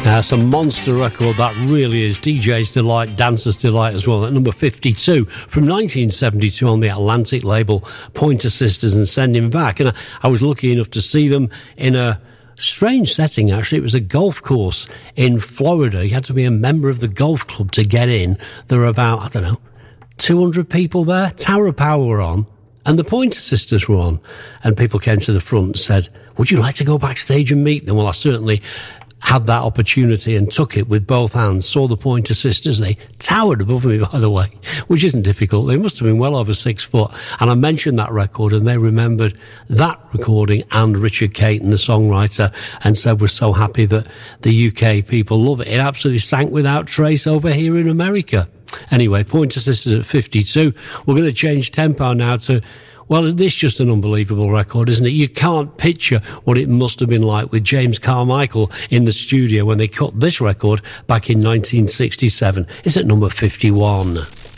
Some monster record that really is. DJ's Delight, Dancer's Delight as well. At number 52 from 1972 on the Atlantic label, Pointer Sisters and Sending Back. And I was lucky enough to see them in a strange setting, actually. It was a golf course in Florida. You had to be a member of the golf club to get in. There were about, 200 people there. Tower of Power were on, and the Pointer Sisters were on. And people came to the front and said, would you like to go backstage and meet them? Well, I certainly had that opportunity and took it with both hands. Saw the Pointer Sisters. They towered above me, by the way, which isn't difficult. They must have been well over 6 foot. And I mentioned that record, and they remembered that recording and Richard Caton, the songwriter, and said we're so happy that the UK people love it. It absolutely sank without trace over here in America. Anyway, Pointer Sisters at 52. We're going to change tempo now to... Well, this is just an unbelievable record, isn't it? You can't picture what it must have been like with James Carmichael in the studio when they cut this record back in 1967. It's at number 51.